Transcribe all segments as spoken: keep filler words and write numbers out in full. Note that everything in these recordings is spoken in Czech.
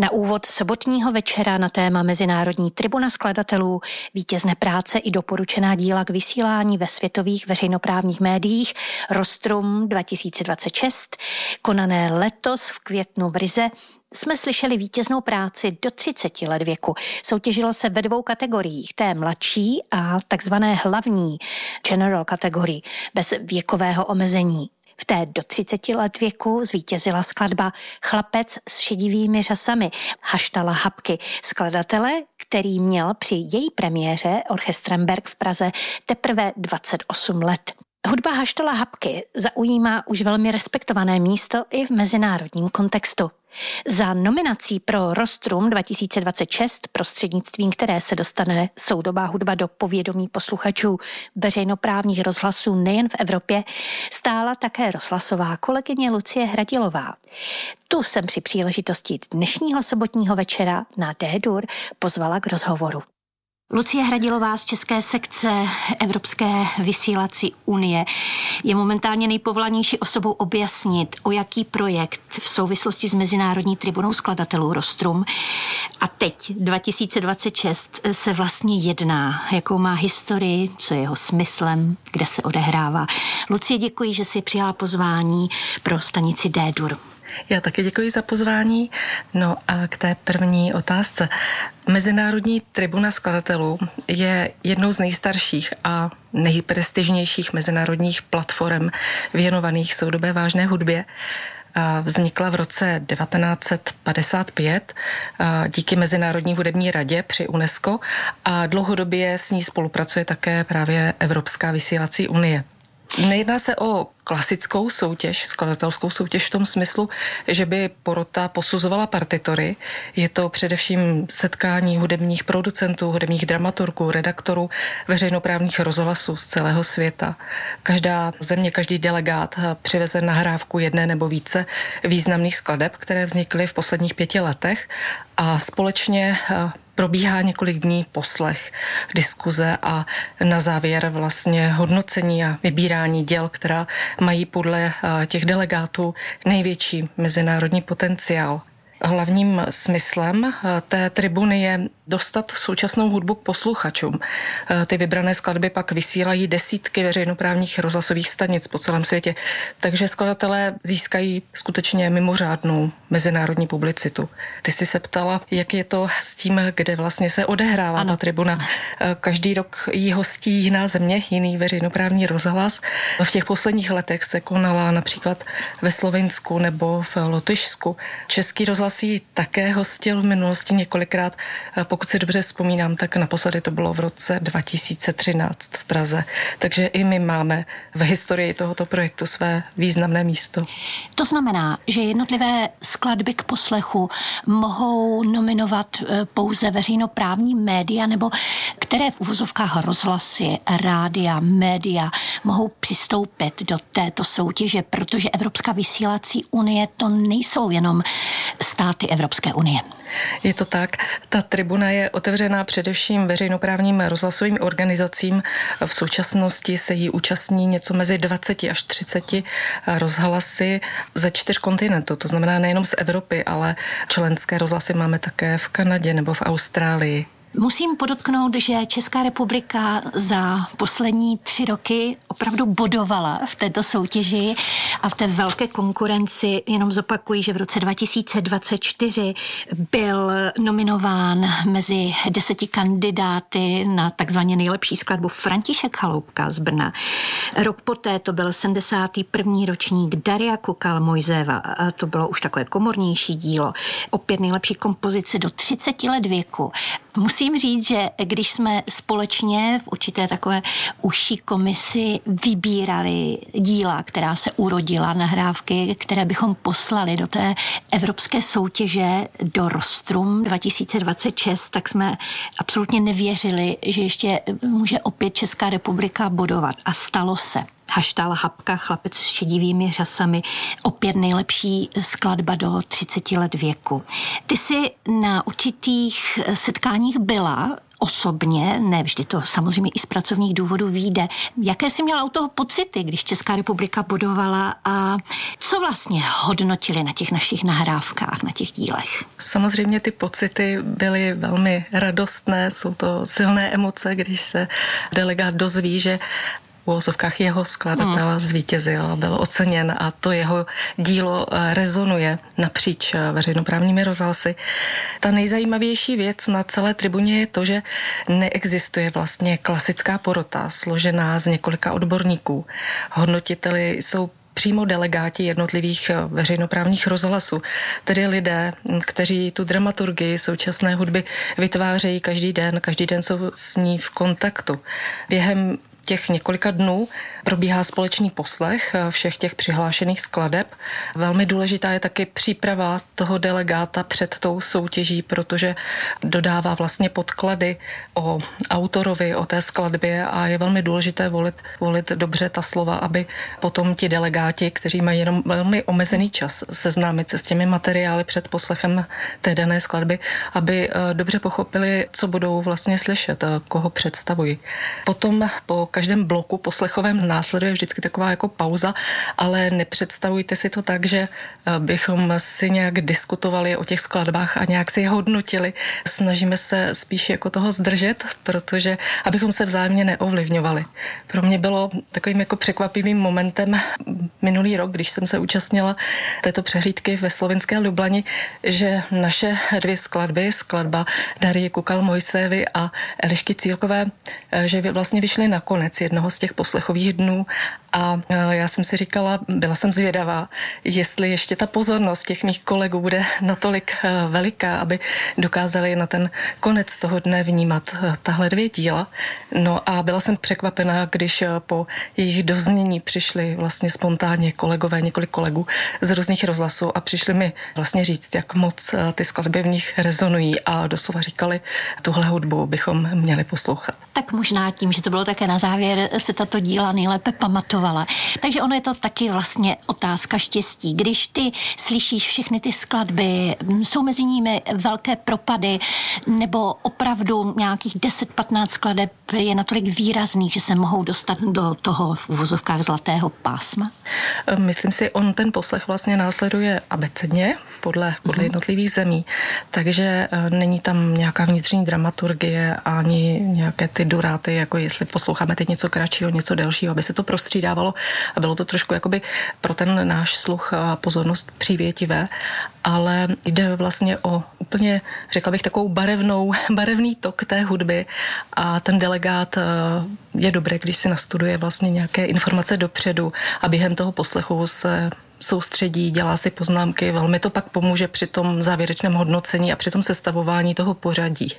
Na úvod sobotního večera na téma Mezinárodní tribuna skladatelů, vítězné práce i doporučená díla k vysílání ve světových veřejnoprávních médiích Rostrum dva tisíce dvacet šest, konané letos v květnu v Rize, jsme slyšeli vítěznou práci do třiceti let věku. Soutěžilo se ve dvou kategoriích, té mladší a takzvané hlavní general kategorii, bez věkového omezení. V té do třiceti let věku zvítězila skladba Chlapec s šedivými řasami Haštala Habky, skladatele, který měl při její premiéře orchestrem Berg v Praze teprve dvacet osm let. Hudba Haštala Habky zaujímá už velmi respektované místo i v mezinárodním kontextu. Za nominací pro Rostrum dva tisíce dvacet šest, prostřednictvím které se dostane soudobá hudba do povědomí posluchačů veřejnoprávních rozhlasů nejen v Evropě, stála také rozhlasová kolegyně Lucie Hradilová. Tu jsem při příležitosti dnešního sobotního večera na D-dur pozvala k rozhovoru. Lucie Hradilová z české sekce Evropské vysílací unie je momentálně nejpovolanější osobou objasnit, o jaký projekt v souvislosti s Mezinárodní tribunou skladatelů Rostrum a teď dva tisíce dvacet šest se vlastně jedná, jakou má historii, co je jeho smyslem, kde se odehrává. Lucie, děkuji, že jsi přijala pozvání pro stanici D-dur. Já taky děkuji za pozvání. No a k té první otázce. Mezinárodní tribuna skladatelů je jednou z nejstarších a nejprestižnějších mezinárodních platform věnovaných soudobé vážné hudbě. Vznikla v roce devatenáct set padesát pět díky Mezinárodní hudební radě při UNESCO a dlouhodobě s ní spolupracuje také právě Evropská vysílací unie. Nejedná se o klasickou soutěž, skladatelskou soutěž v tom smyslu, že by porota posuzovala partitury. Je to především setkání hudebních producentů, hudebních dramaturgů, redaktorů veřejnoprávních rozhlasů z celého světa. Každá země, každý delegát přiveze nahrávku jedné nebo více významných skladeb, které vznikly v posledních pěti letech a společně probíhá několik dní poslech, diskuze a na závěr vlastně hodnocení a vybírání děl, která mají podle těch delegátů největší mezinárodní potenciál. Hlavním smyslem té tribuny je dostat současnou hudbu k posluchačům. Ty vybrané skladby pak vysílají desítky veřejnoprávních rozhlasových stanic po celém světě, takže skladatelé získají skutečně mimořádnou mezinárodní publicitu. Ty jsi se ptala, jak je to s tím, kde vlastně se odehrává ano. ta tribuna. Každý rok jí hostí jiná země, jiný veřejnoprávní rozhlas. V těch posledních letech se konala například ve Slovinsku nebo v Lotyšsku. Český rozhlas ji také hostil v minulosti několikrát. Pokud si dobře vzpomínám, tak naposledy to bylo v roce dva tisíce třináct v Praze. Takže i my máme v historii tohoto projektu své významné místo. To znamená, že jednotlivé skladby k poslechu mohou nominovat pouze veřejnoprávní média, nebo které v uvozovkách rozhlasy, rádia, média mohou přistoupit do této soutěže, protože Evropská vysílací unie to nejsou jenom státy Evropské unie. Je to tak. Ta tribuna je otevřená především veřejnoprávním rozhlasovým organizacím. V současnosti se jí účastní něco mezi dvaceti až třiceti rozhlasy ze čtyř kontinentů. To znamená nejenom z Evropy, ale členské rozhlasy máme také v Kanadě nebo v Austrálii. Musím podotknout, že Česká republika za poslední tři roky opravdu bodovala v této soutěži a v té velké konkurenci. Jenom zopakuji, že v roce dva tisíce dvacet čtyři byl nominován mezi deseti kandidáty na takzvaně nejlepší skladbu František Chaloupka z Brna. Rok poté to byl sedmdesátý první ročník Daria Kukal Mojzéva. A to bylo už takové komornější dílo. Opět nejlepší kompozice do třiceti let věku. Musím říct, že když jsme společně v určité takové užší komisi vybírali díla, která se urodila, nahrávky, které bychom poslali do té evropské soutěže do Rostrum dva tisíce dvacet šest, tak jsme absolutně nevěřili, že ještě může opět Česká republika bodovat. A stalo se. Haštal Hapka, Chlapec s šedivými řasami, opět nejlepší skladba do třiceti let věku. Ty jsi na určitých setkáních byla osobně, ne vždy to samozřejmě i z pracovních důvodů vyjde. Jaké jsi měla u toho pocity, když Česká republika budovala a co vlastně hodnotili na těch našich nahrávkách, na těch dílech? Samozřejmě ty pocity byly velmi radostné, jsou to silné emoce, když se delegát dozví, že v uvozovkách jeho skladatel hmm. zvítězil, byl oceněn a to jeho dílo rezonuje napříč veřejnoprávními rozhlasy. Ta nejzajímavější věc na celé tribuně je to, že neexistuje vlastně klasická porota složená z několika odborníků. Hodnotiteli jsou přímo delegáti jednotlivých veřejnoprávních rozhlasů, tedy lidé, kteří tu dramaturgii současné hudby vytvářejí každý den, každý den jsou s ní v kontaktu. Během těch několika dnů probíhá společný poslech všech těch přihlášených skladeb. Velmi důležitá je taky příprava toho delegáta před tou soutěží, protože dodává vlastně podklady o autorovi, o té skladbě a je velmi důležité volit, volit dobře ta slova, aby potom ti delegáti, kteří mají jenom velmi omezený čas seznámit se s těmi materiály před poslechem té dané skladby, aby dobře pochopili, co budou vlastně slyšet, koho představují. Potom po každém bloku poslechovém následuje vždycky taková jako pauza, ale nepředstavujte si to tak, že bychom si nějak diskutovali o těch skladbách a nějak si je hodnotili. Snažíme se spíš jako toho zdržet, protože abychom se vzájemně neovlivňovali. Pro mě bylo takovým jako překvapivým momentem minulý rok, když jsem se účastnila této přehlídky ve slovinské Lublani, že naše dvě skladby, skladba Darie Kukal-Mojsejevy a Elišky Cílkové, že vlastně vyšly na konec jednoho z těch poslechových dnů a já jsem si říkala, byla jsem zvědavá, jestli ještě ta pozornost těch mých kolegů bude natolik veliká, aby dokázali na ten konec toho dne vnímat tahle dvě díla. No a byla jsem překvapená, když po jejich doznění přišli vlastně spontánně kolegové, několik kolegů z různých rozhlasů a přišli mi vlastně říct, jak moc ty skladby v nich rezonují a doslova říkali, tuhle hudbu bychom měli poslouchat. Tak možná tím, že to bylo také na závěr, se tato díla nejlépe pamatovala. Takže ono je to taky vlastně otázka štěstí. Když ty slyšíš všechny ty skladby, jsou mezi nimi velké propady, nebo opravdu nějakých deset patnáct skladeb je natolik výrazných, že se mohou dostat do toho v uvozovkách zlatého pásma? Myslím si, on ten poslech vlastně následuje abecedně podle, podle jednotlivých zemí, takže není tam nějaká vnitřní dramaturgie ani nějaké ty duráty, jako jestli posloucháme teď něco kratšího, něco delšího, aby se to prostřídávalo a bylo to trošku jakoby pro ten náš sluch a pozornost přívětivé, ale jde vlastně o úplně, řekla bych, takovou barevnou, barevný tok té hudby a ten delegát je dobré, když si nastuduje vlastně nějaké informace dopředu a během toho poslechu se soustředí, dělá si poznámky, velmi to pak pomůže při tom závěrečném hodnocení a při tom sestavování toho pořadí.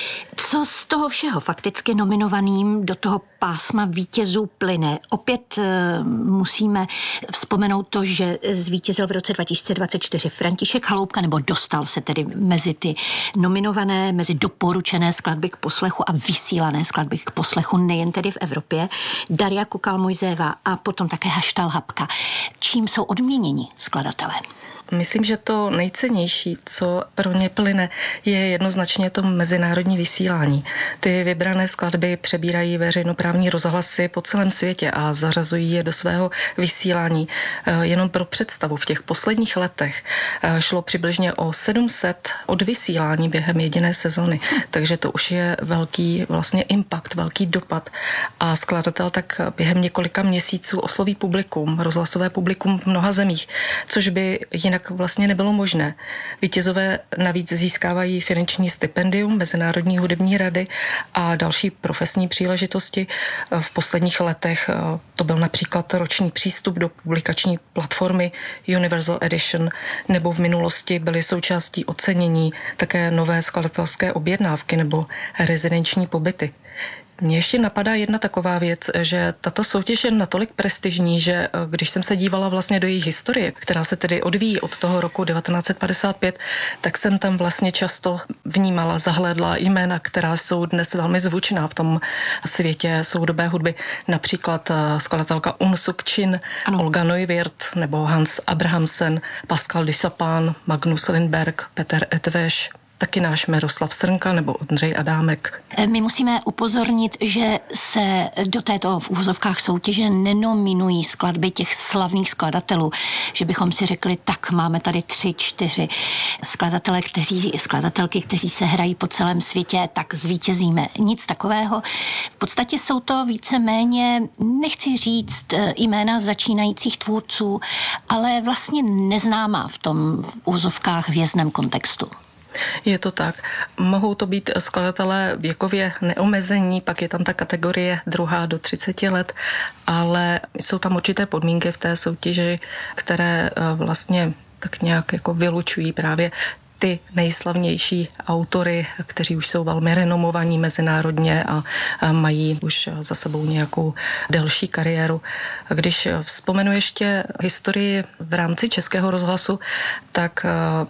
Co z toho všeho fakticky nominovaným do toho pásma vítězů plyne? Opět e, musíme vzpomenout to, že zvítězil v roce dva tisíce dvacet čtyři František Chaloupka, nebo dostal se tedy mezi ty nominované, mezi doporučené skladby k poslechu a vysílané skladby k poslechu, nejen tedy v Evropě, Daria Kukal-Mojsejeva a potom také Haštal Hapka. Čím jsou odměněni skladatelé? Myslím, že to nejcennější, co pro ně plyne, je jednoznačně to mezinárodní vysílání. Ty vybrané skladby přebírají veřejnoprávní rozhlasy po celém světě a zařazují je do svého vysílání. Jenom pro představu, v těch posledních letech šlo přibližně o sedm set odvysílání během jediné sezony, takže to už je velký vlastně impact, velký dopad a skladatel tak během několika měsíců osloví publikum, rozhlasové publikum v mnoha zemích, což by jinak vlastně nebylo možné. Vítězové navíc získávají finanční stipendium Mezinárodní hudební rady a další profesní příležitosti. V posledních letech to byl například roční přístup do publikační platformy Universal Edition, nebo v minulosti byly součástí ocenění také nové skladatelské objednávky nebo rezidenční pobyty. Mně ještě napadá jedna taková věc, že tato soutěž je natolik prestižní, že když jsem se dívala vlastně do její historie, která se tedy odvíjí od toho roku devatenáct set padesát pět, tak jsem tam vlastně často vnímala, zahlédla jména, která jsou dnes velmi zvučná v tom světě soudobé hudby. Například skladatelka Uno Suk-chin, Olga Neuwirth nebo Hans Abrahamsen, Pascal Dussapin, Magnus Lindberg, Peter Eötvös, taky náš Miroslav Srnka nebo Ondřej Adámek. My musíme upozornit, že se do této v úvozovkách soutěže nenominují skladby těch slavných skladatelů, že bychom si řekli, tak máme tady tři, čtyři skladatele, kteří, skladatelky, kteří se hrají po celém světě, tak zvítězíme. Nic takového. V podstatě jsou to víceméně, nechci říct jména začínajících tvůrců, ale vlastně neznámá v tom v úvozovkách hvězdném kontextu. Je to tak. Mohou to být skladatelé věkově neomezení, pak je tam ta kategorie druhá do třiceti let, ale jsou tam určité podmínky v té soutěži, které vlastně tak nějak jako vylučují právě ty nejslavnější autory, kteří už jsou velmi renomovaní mezinárodně a mají už za sebou nějakou delší kariéru. Když vzpomenu ještě historii v rámci Českého rozhlasu, tak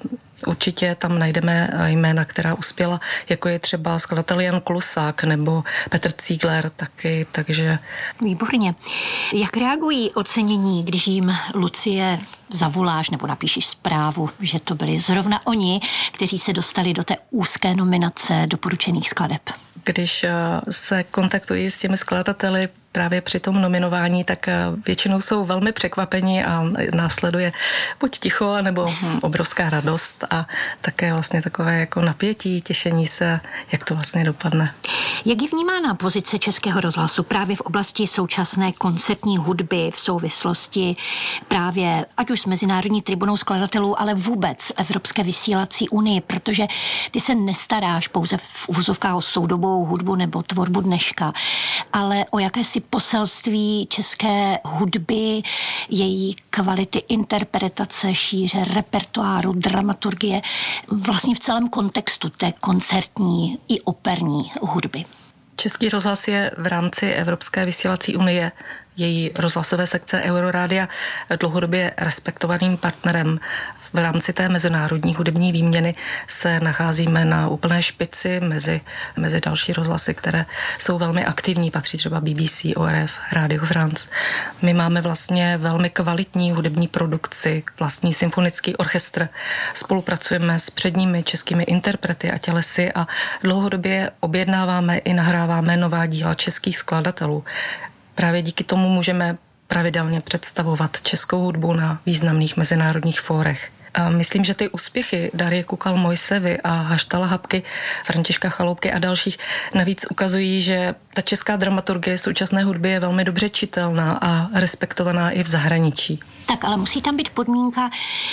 určitě tam najdeme jména, která uspěla, jako je třeba skladatel Jan Klusák nebo Petr Ziegler taky, takže... Výborně. Jak reagují ocenění, když jim, Lucie, zavoláš nebo napíšeš zprávu, že to byli zrovna oni, kteří se dostali do té úzké nominace doporučených skladeb? Když se kontaktují s těmi skladateli právě při tom nominování, tak většinou jsou velmi překvapení a následuje buď ticho, nebo obrovská radost a také vlastně takové jako napětí, těšení se, jak to vlastně dopadne. Jak je vnímána pozice Českého rozhlasu právě v oblasti současné koncertní hudby v souvislosti právě ať už s Mezinárodní tribunou skladatelů, ale vůbec Evropské vysílací unii, protože ty se nestaráš pouze v uvozovkách o soudobou hudbu nebo tvorbu dneška, ale o jakési poselství české hudby, její kvality interpretace, šíře, repertoáru, dramaturgie, vlastně v celém kontextu té koncertní i operní hudby. Český rozhlas je v rámci Evropské vysílací unie, její rozhlasové sekce Eurorádia, dlouhodobě respektovaným partnerem. V rámci té mezinárodní hudební výměny se nacházíme na úplné špici mezi, mezi další rozhlasy, které jsou velmi aktivní, patří třeba B B C, O R F, Radio France. My máme vlastně velmi kvalitní hudební produkci, vlastní symfonický orchestr. Spolupracujeme s předními českými interprety a tělesy a dlouhodobě objednáváme i nahráváme nová díla českých skladatelů. Právě díky tomu můžeme pravidelně představovat českou hudbu na významných mezinárodních fórech. A myslím, že ty úspěchy Darie Kukal-Mojsevy a Haštala Habky, Františka Chaloupky a dalších navíc ukazují, že ta česká dramaturgie současné hudby je velmi dobře čitelná a respektovaná i v zahraničí. Tak ale musí tam být podmínka,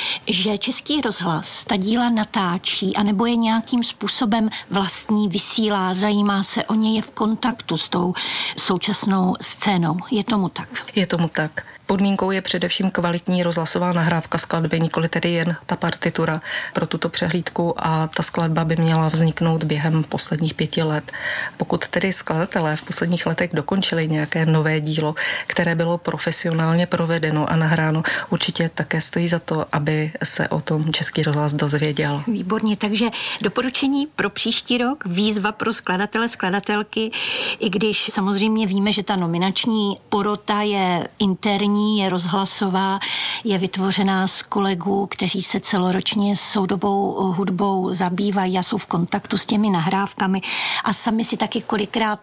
že Český rozhlas ta díla natáčí anebo je nějakým způsobem vlastní, vysílá, zajímá se o ně, je v kontaktu s tou současnou scénou. Je tomu tak? Je tomu tak. Podmínkou je především kvalitní rozhlasová nahrávka skladby, nikoli tedy jen ta partitura pro tuto přehlídku a ta skladba by měla vzniknout během posledních pěti let. Pokud tedy skladatelé v posledních letech dokončili nějaké nové dílo, které bylo profesionálně provedeno a nahráno, určitě také stojí za to, aby se o tom Český rozhlas dozvěděl. Výborně, takže doporučení pro příští rok, výzva pro skladatele, skladatelky, i když samozřejmě víme, že ta nominační porota je interní, je rozhlasová, je vytvořená z kolegů, kteří se celoročně soudobou hudbou zabývají a jsou v kontaktu s těmi nahrávkami a sami si taky kolikrát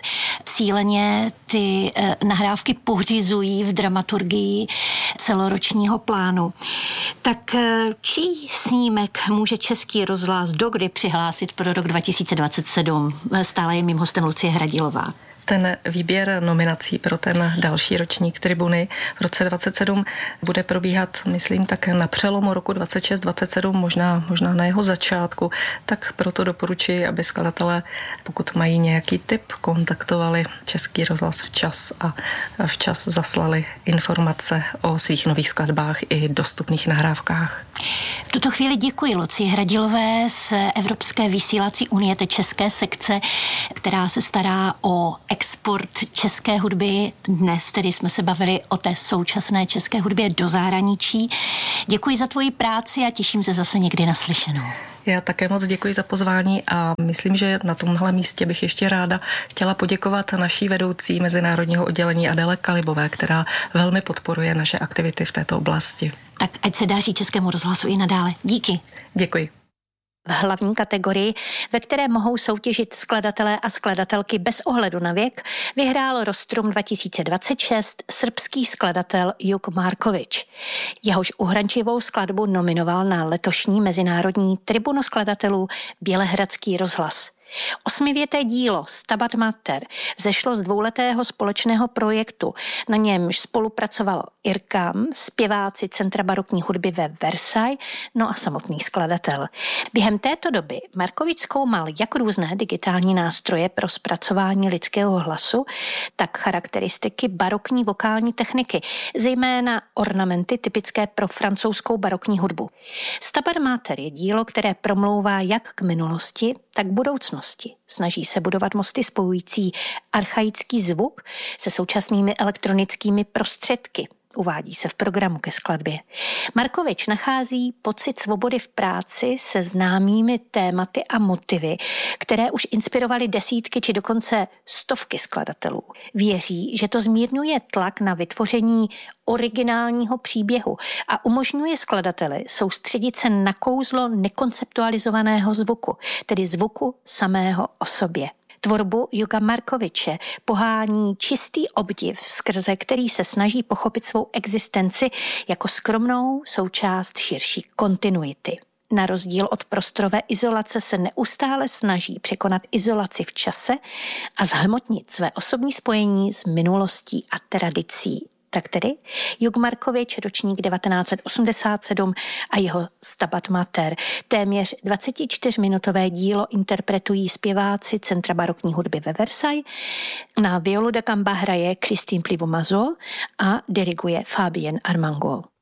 cíleně ty eh, nahrávky pořizují v dramaturgii celoročního plánu. Tak eh, čí snímek může Český rozhlas dokdy přihlásit pro rok dva tisíce dvacet sedm? Stále je mým hostem Lucie Hradilová. Ten výběr nominací pro ten další ročník Tribuny v roce dvacet sedm bude probíhat, myslím, tak na přelomu roku dvacet šest dvacet sedm, možná, možná na jeho začátku, tak proto doporučuji, aby skladatelé, pokud mají nějaký tip, kontaktovali Český rozhlas včas a včas zaslali informace o svých nových skladbách i dostupných nahrávkách. V tuto chvíli děkuji Lucii Hradilové z Evropské vysílací unie, té české sekce, která se stará o export české hudby. Dnes tedy jsme se bavili o té současné české hudbě do zahraničí. Děkuji za tvoji práci a těším se zase někdy naslyšenou. Já také moc děkuji za pozvání a myslím, že na tomhle místě bych ještě ráda chtěla poděkovat naší vedoucí mezinárodního oddělení Adele Kalibové, která velmi podporuje naše aktivity v této oblasti. Tak ať se daří Českému rozhlasu i nadále. Díky. Děkuji. V hlavní kategorii, ve které mohou soutěžit skladatelé a skladatelky bez ohledu na věk, vyhrál Rostrum dva tisíce dvacet šest srbský skladatel Juk Markovič. Jehož uhrančivou skladbu nominoval na letošní mezinárodní tribunu skladatelů Bělehradský rozhlas. Osmivěté dílo Stabat Mater vzešlo z dvouletého společného projektu, na němž spolupracovalo IRCAM, zpěváci Centra barokní hudby ve Versailles, no a samotný skladatel. Během této doby Markovič zkoumal jak různé digitální nástroje pro zpracování lidského hlasu, tak charakteristiky barokní vokální techniky, zejména ornamenty typické pro francouzskou barokní hudbu. Stabat Mater je dílo, které promlouvá jak k minulosti, tak k budoucnosti. Snaží se budovat mosty spojující archaický zvuk se současnými elektronickými prostředky. Uvádí se v programu ke skladbě. Markovič nachází pocit svobody v práci se známými tématy a motivy, které už inspirovaly desítky či dokonce stovky skladatelů. Věří, že to zmírňuje tlak na vytvoření originálního příběhu a umožňuje skladateli soustředit se na kouzlo nekonceptualizovaného zvuku, tedy zvuku samého o sobě. Tvorbu Juga Markoviče pohání čistý obdiv, skrze který se snaží pochopit svou existenci jako skromnou součást širší kontinuity. Na rozdíl od prostorové izolace se neustále snaží překonat izolaci v čase a zhmotnit své osobní spojení s minulostí a tradicí. Tak tedy Juk Markovič, ročník devatenáct set osmdesát sedm a jeho Stabat Mater. Téměř dvacetičtyřminutové dílo interpretují zpěváci Centra barokní hudby ve Versailles. Na violu da gamba hraje Christine Plivo-Mazo a diriguje Fabien Armango.